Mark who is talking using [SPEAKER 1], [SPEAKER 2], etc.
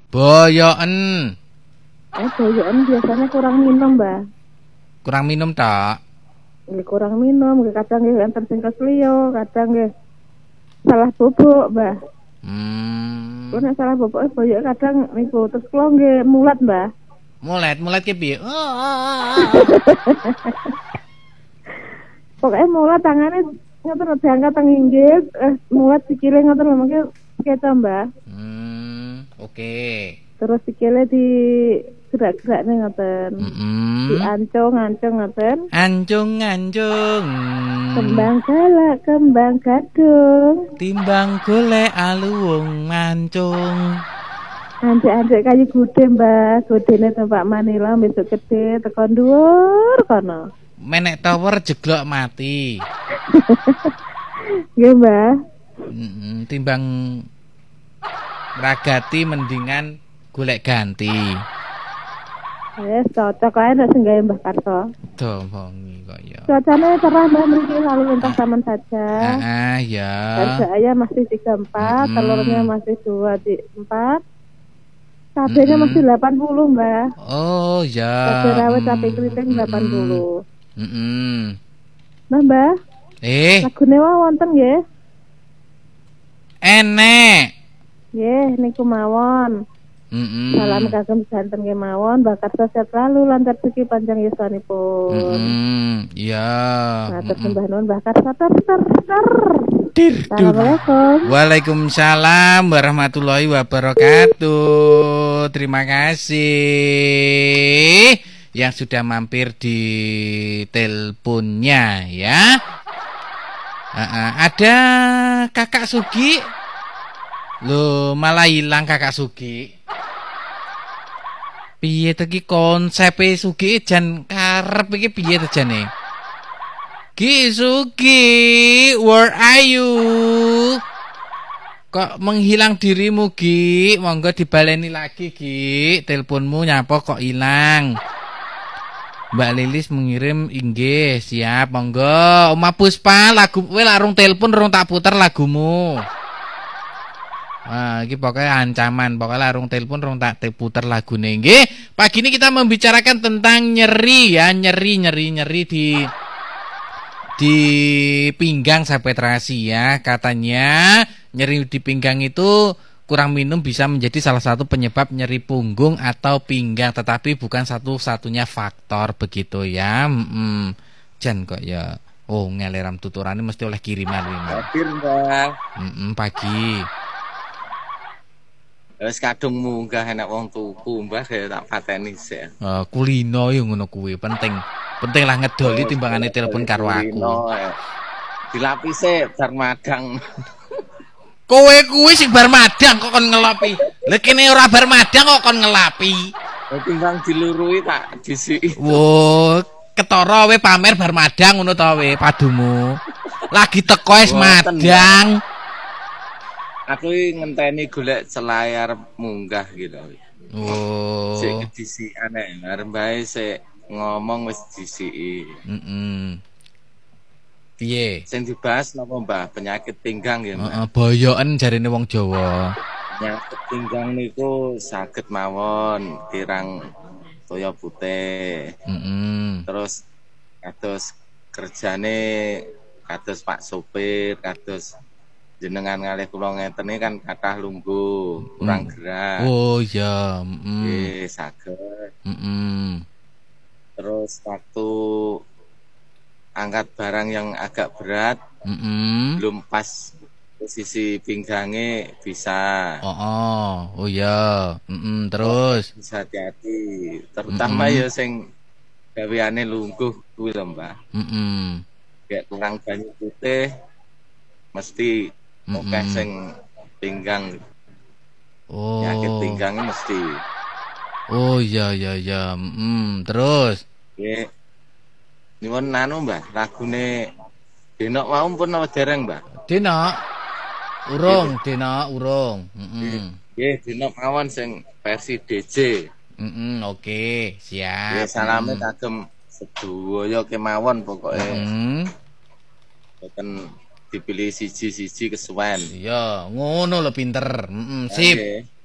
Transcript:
[SPEAKER 1] Boyoken.
[SPEAKER 2] Boyoken biasanya kurang minum, Mbah.
[SPEAKER 1] Kurang minum tak?
[SPEAKER 2] Nggih kurang minum, nggih kadang nggih enten sing keslio, kadang nggih salah bubuk, Mbah. Kulo nek salah bubuk boyoke kadang niku terus kulo nggih mulat, Mbah.
[SPEAKER 1] Mulet ki piye?
[SPEAKER 2] Pokoknya mulat tangane ngoten diangkat teng inggil, mulat sikile ngoten lho mengke keca, Mbah.
[SPEAKER 1] Oke.
[SPEAKER 2] Terus sikile di gerak-gerakne ngoten. Diancung ngoten.
[SPEAKER 1] Ancung.
[SPEAKER 2] Kembang galak, kembang gadung.
[SPEAKER 1] Timbang golek aluwung mancung.
[SPEAKER 2] Anjek-anjek kayu gude, Mbah. Gudene Pak Manila besok gede tekan dhuwur kono.
[SPEAKER 1] Menek tower jeglok mati.
[SPEAKER 2] Nggih, Mbah.
[SPEAKER 1] Timbang ragati mendingan golek ganti.
[SPEAKER 2] Wes cocok ae nek sing gawe Mbah Karso.
[SPEAKER 1] Domongi kok ya.
[SPEAKER 2] Cuacanya cerah, Mbah, mriki lalu lintas taman saja.
[SPEAKER 1] Ya.
[SPEAKER 2] Harga masih 34, telurnya masih 2 di 4. Cabenya masih 80, Mbah.
[SPEAKER 1] Oh, ya.
[SPEAKER 2] Cabai rawit, cabai keriting 80. Nah, Mbah. Lagune wonten nggih?
[SPEAKER 1] Enek.
[SPEAKER 2] Nggih, niku mawon. Salam kagem santen kemawon, bakar sehat lalu lancar rezeki panjang yuswanipun.
[SPEAKER 1] Iya.
[SPEAKER 2] Matur sembah nuwun bakar satar. Assalamualaikum.
[SPEAKER 1] Waalaikumsalam warahmatullahi wabarakatuh. Terima kasih yang sudah mampir di teleponnya ya. Ada Kakak Sugi. Loh, malah hilang Kakak Sugi. Piye iki konsepe Sugi jan karep iki piye to jane? Ki Sugi, where are you? Kok menghilang dirimu, Gi? Monggo dibaleni lagi, Gi. Teleponmu nyapa kok hilang. Mbak Lilis mengirim inggih, siap, monggo. Oma Puspa, lagu kowe larung telepon rung tak puter lagumu. Wah, ini pokoknya ancaman. Pokoknya larung telepon rong tak puter lagune nggih. Pagi ini kita membicarakan tentang nyeri ya, nyeri di pinggang sahabat terasi ya. Katanya nyeri di pinggang itu kurang minum bisa menjadi salah satu penyebab nyeri punggung atau pinggang, tetapi bukan satu-satunya faktor begitu ya. Jan kok ya. Oh, ngeleram tuturane mesti oleh kiriman
[SPEAKER 3] Pagi, Mbak.
[SPEAKER 1] Pagi.
[SPEAKER 3] Wis kadung munggah enak wong tuku, Mbah, tak pateni sik.
[SPEAKER 1] Kulino yo ngono kuwi, penting lah ngedoli timbangane telepon karo aku.
[SPEAKER 3] Dilapise bar madang.
[SPEAKER 1] Kowe kuwi sing bar madang kok kon ngelapi. Lah kene ora bar madang kok kon ngelapi.
[SPEAKER 3] Timbang dilurui tak disiki.
[SPEAKER 1] Wo, ketara we pamer bar madang ngono ta we padumu. Lagi teko es madang.
[SPEAKER 3] Aku ngenteni golek selayar munggah gitu.
[SPEAKER 1] Oh.
[SPEAKER 3] Sik disikan ae, arep bae sik ngomong wis disiki.
[SPEAKER 1] Piye?
[SPEAKER 3] Sing dibahas napa, Mbah? Penyakit pinggang ya, Mbah.
[SPEAKER 1] Boyoken jarine wong Jawa.
[SPEAKER 3] Penyakit pinggang niku saged mawon kirang toya putih. Terus kados kerjane kados Pak Sopir, kados jenengan ngalih kula ngeten kan kathah lungguh, kurang gerak.
[SPEAKER 1] Oh iya,
[SPEAKER 3] Nggih, saged. Terus waktu angkat barang yang agak berat, belum pas posisi pinggangnya bisa.
[SPEAKER 1] Oh iya, terus
[SPEAKER 3] bisa hati-hati, terutama ya sing gaweane lungguh kuwi lho, Mbah. Kayak kurang banyu putih mesti oke sing pinggang. Penyakit pinggangnya mesti.
[SPEAKER 1] Oh iya. Terus
[SPEAKER 3] Nggih. Nyuwun anu, Mbah, lagune Denok mau pun apa dereng, Mbah?
[SPEAKER 1] Denok. Urung.
[SPEAKER 3] Nggih, Denok mawon sing versi DJ.
[SPEAKER 1] Oke, siap.
[SPEAKER 3] Nggih, salame kagem sedaya kemawon pokoke. Boten dipilih siji-siji kesuwen.
[SPEAKER 1] Iya, ngono lho pinter. Sip.